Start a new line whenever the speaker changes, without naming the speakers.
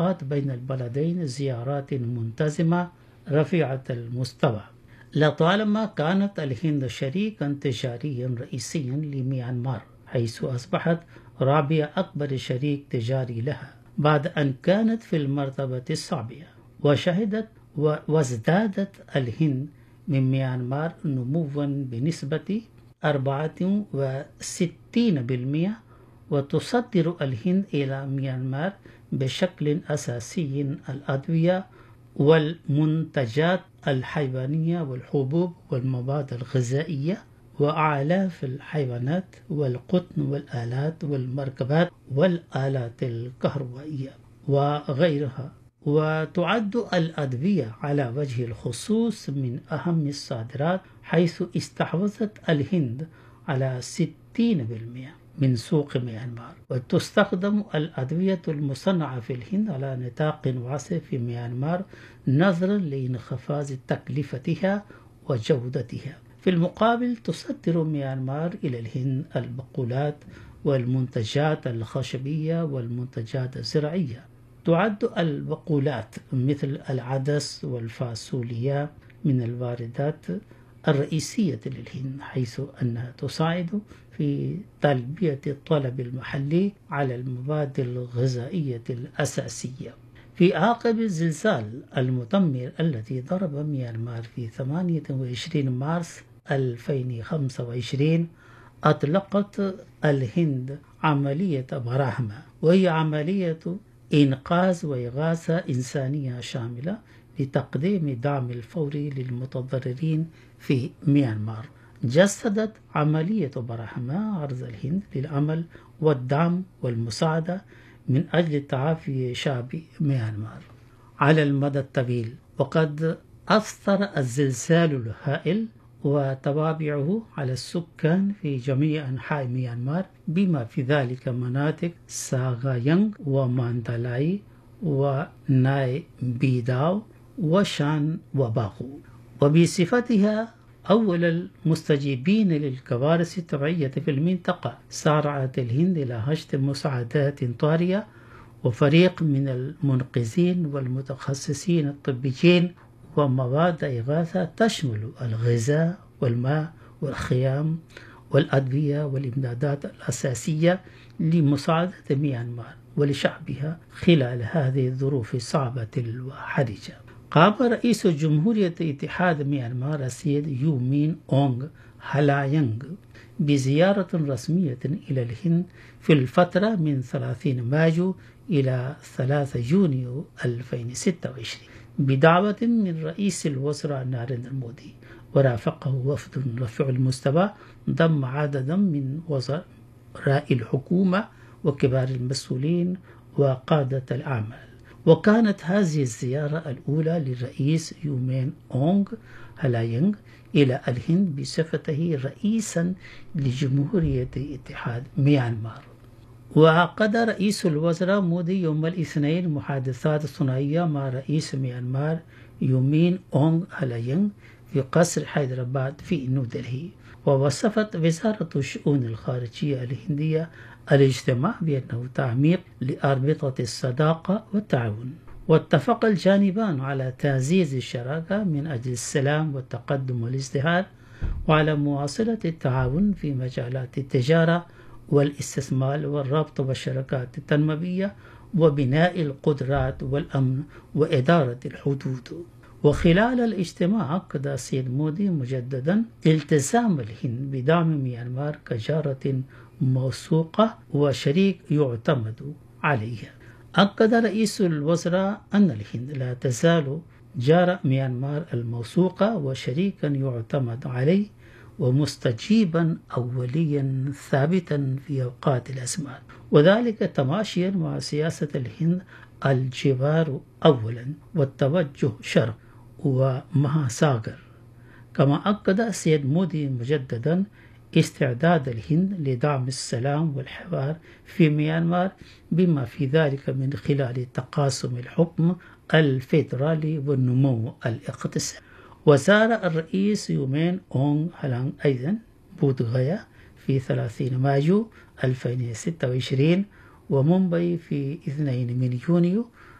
العلاقات بين البلدين زيارات منتظمة رفيعة المستوى. لطالما كانت الهند شريكا تجاريا رئيسيا لميانمار، حيث أصبحت رابع أكبر شريك تجاري لها بعد أن كانت في المرتبة السابعة. وازدادت الهند من ميانمار نموا بنسبة 64%، وتصدر الهند إلى ميانمار بشكل أساسي الأدوية والمنتجات الحيوانية والحبوب والمواد الغذائية وأعلاف الحيوانات والقطن والآلات والمركبات والآلات الكهربائية وغيرها. وتعد الأدوية على وجه الخصوص من أهم الصادرات، حيث استحوذت الهند على 60% من سوق ميانمار. وتستخدم الأدوية المصنعة في الهند على نطاق واسع في ميانمار نظرا لانخفاض تكلفتها وجودتها. في المقابل تصدر ميانمار إلى الهند البقولات والمنتجات الخشبية والمنتجات الزراعية. تعد البقولات مثل العدس والفاصوليا من الواردات الرئيسية للهند، حيث أنها تساعد في تلبية الطلب المحلي على المواد الغذائية الأساسية. في عقب الزلزال المدمر الذي ضرب ميانمار في 28 مارس 2025، أطلقت الهند عملية براهما، وهي عملية إنقاذ وإغاثة إنسانية شاملة لتقديم الدعم الفوري للمتضررين في ميانمار. جسدت عملية براهما عرض الهند للعمل والدعم والمساعدة من أجل تعافي شعب ميانمار على المدى الطويل. وقد أثر الزلزال الهائل وتوابعه على السكان في جميع أنحاء ميانمار، بما في ذلك مناطق ساغايانغ وماندالاي وناي بيداو وشان وباخو. وبصفتها أول المستجيبين للكوارث الطبيعية في المنطقة، سارعت الهند إلى هشت مساعدات طارئة وفريق من المنقذين والمتخصصين الطبيين ومواد إغاثة تشمل الغذاء والماء والخيام والأدوية والإمدادات الأساسية لمساعدة ميانمار ولشعبها خلال هذه الظروف الصعبة الحرجة. قام رئيس جمهورية اتحاد ميانمار السيد يو مين أونغ هلاينغ بزيارة رسمية إلى الهند في الفترة من 30 مايو إلى 3 يونيو 2026 بدعوة من رئيس الوزراء ناريندرا مودي، ورافقه وفد رفيع المستوى ضم عددا من وزراء الحكومة وكبار المسؤولين وقادة الأعمال. وكانت هذه الزيارة الأولى للرئيس يومين أونغ هلاينغ إلى الهند بصفته رئيسا لجمهورية اتحاد ميانمار. وعقد رئيس الوزراء مودي يوم الاثنين محادثات ثنائية مع رئيس ميانمار يومين أونغ هلاينغ في قصر حيدرباد في نيودلهي. ووصفت وزارة الشؤون الخارجية الهندية الاجتماع بأنه تعميق لأربطة الصداقة والتعاون. واتفق الجانبان على تعزيز الشراكة من أجل السلام والتقدم والازدهار، وعلى مواصلة التعاون في مجالات التجارة والاستثمار والربط والشركات التنموية وبناء القدرات والأمن وإدارة الحدود. وخلال الاجتماع أكد السيد مودي مجددا التزام الهند بدعم ميانمار كجارة موثوقة وشريك يعتمد عليه. أكد رئيس الوزراء أن الهند لا تزال جار ميانمار الموثوقة وشريكا يعتمد عليه ومستجيبا أوليا ثابتا في أوقات الأزمات، وذلك تماشيا مع سياسة الهند الجوار أولا والتوجه شرق ومهاساغر. كما أكد السيد مودي مجددا استعداد الهند لدعم السلام والحوار في ميانمار، بما في ذلك من خلال تقاسم الحكم الفيدرالي والنمو الاقتصادي. وزار الرئيس يومين أونغ هلاينغ أيضا بودغايا في 30 مايو 2026 ومومباي في 2 من يونيو